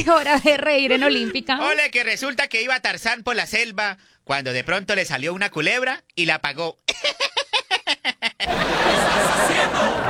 Hora de reír en Olímpica. Ole, que resulta que iba Tarzán por la selva cuando de pronto le salió una culebra y la apagó. ¿Qué estás haciendo?